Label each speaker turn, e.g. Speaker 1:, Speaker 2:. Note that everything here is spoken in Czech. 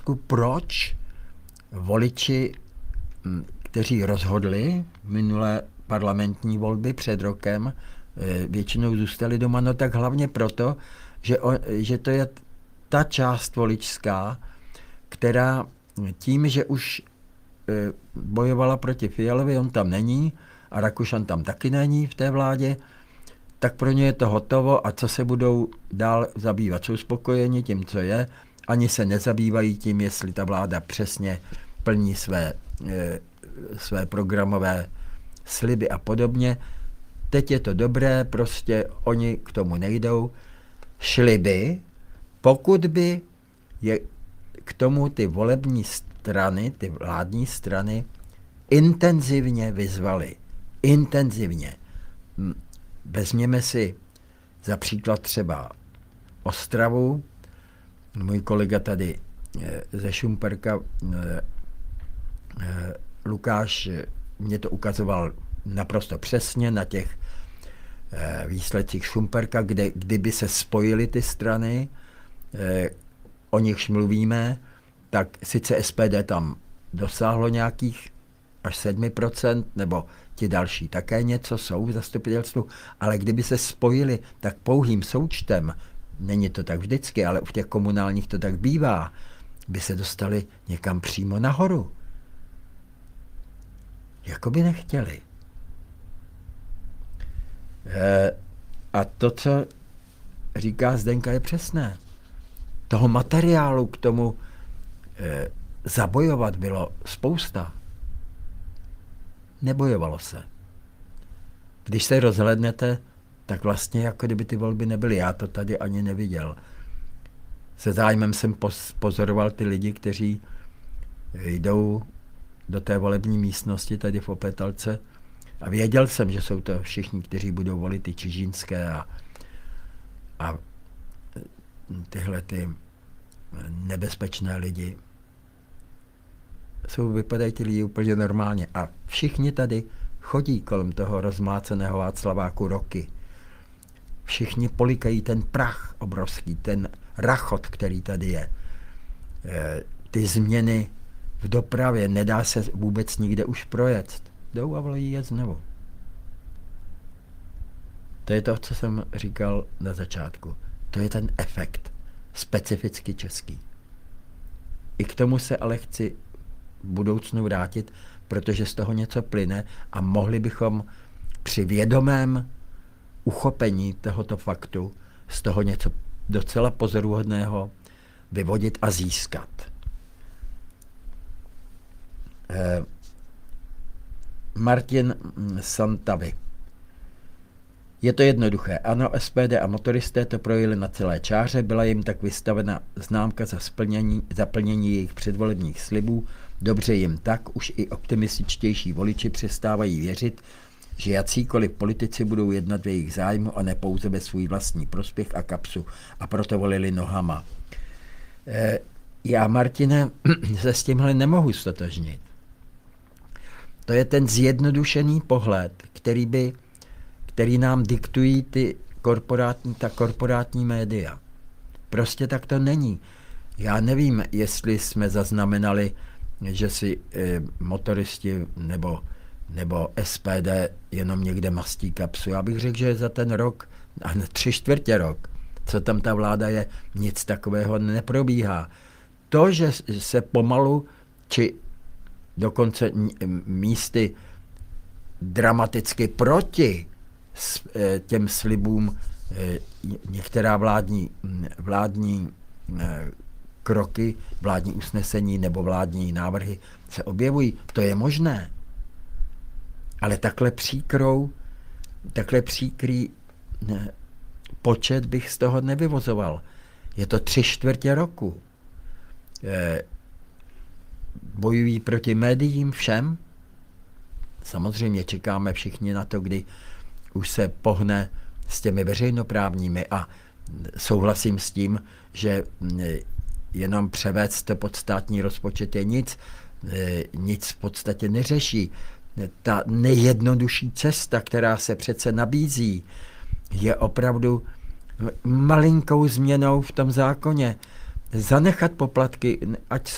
Speaker 1: proč voliči, kteří rozhodli minulé parlamentní volby před rokem, většinou zůstali doma, no tak hlavně proto, že to je ta část voličská, která tím, že už bojovala proti Fialovi, on tam není a Rakušan tam taky není v té vládě, tak pro ně je to hotovo a co se budou dál zabývat? Jsou spokojeni tím, co je, ani se nezabývají tím, jestli ta vláda přesně plní své programové sliby a podobně. Teď je to dobré, prostě oni k tomu nejdou. Šli by, pokud by je k tomu ty volební strany, ty vládní strany intenzivně vyzvaly. Intenzivně. Vezměme si za příklad třeba Ostravu. Můj kolega tady ze Šumperka, Lukáš, mě to ukazoval naprosto přesně na těch výsledcích Šumperka, kdyby se spojily ty strany, o nichž mluvíme, tak sice SPD tam dosáhlo nějakých až 7%, nebo ti další také něco jsou v zastupitelstvu, ale kdyby se spojili, tak pouhým součtem, není to tak vždycky, ale v těch komunálních to tak bývá, by se dostali někam přímo nahoru. Jako by nechtěli. A to, co říká Zdenka, je přesné. Toho materiálu k tomu zabojovat bylo spousta. Nebojovalo se. Když se rozhlednete, tak vlastně jako kdyby ty volby nebyly. Já to tady ani neviděl. Se zájmem jsem pozoroval ty lidi, kteří jdou do té volební místnosti tady v Opétalce a věděl jsem, že jsou to všichni, kteří budou volit ty čižínské a tyhle ty nebezpečné lidi. Vypadají ty lidi úplně normálně. A všichni tady chodí kolem toho rozmáceného Václaváku roky. Všichni polikají ten prach obrovský, ten rachot, který tady je. Ty změny v dopravě, nedá se vůbec nikde už projet. Jdou a volají je znovu. To je to, co jsem říkal na začátku. To je ten efekt, specificky český. I k tomu se ale chci v budoucnu vrátit, protože z toho něco plyne a mohli bychom při vědomém uchopení tohoto faktu z toho něco docela pozoruhodného vyvodit a získat. Martin Santavy. Je to jednoduché. Ano, SPD a motoristé to projeli na celé čáře, byla jim tak vystavena známka za zaplnění jejich předvolebních slibů. Dobře jim tak, už i optimističtější voliči přestávají věřit, že jacíkoliv politici budou jednat v jejich zájmu a ne pouze ve svůj vlastní prospěch a kapsu, a proto volili nohama. Já, Martine, se s tímhle nemohu stotožnit. To je ten zjednodušený pohled, který nám diktují ta korporátní média. Prostě tak to není. Já nevím, jestli jsme zaznamenali, že si motoristi nebo SPD jenom někde mastí kapsu. Já bych řekl, že za ten rok, a 3/4 rok, co tam ta vláda je, nic takového neprobíhá. To, že se pomalu, či dokonce místy dramaticky proti těm slibům některá vládní kroky, vládní usnesení nebo vládní návrhy se objevují, to je možné. Ale takhle příkrý počet bych z toho nevyvozoval. Je to 3/4 roku. Bojují proti médiím všem. Samozřejmě čekáme všichni na to, kdy už se pohne s těmi veřejnoprávními a souhlasím s tím, že jenom převést pod státní rozpočet je nic v podstatě neřeší. Ta nejjednodušší cesta, která se přece nabízí, je opravdu malinkou změnou v tom zákoně. Zanechat poplatky, ať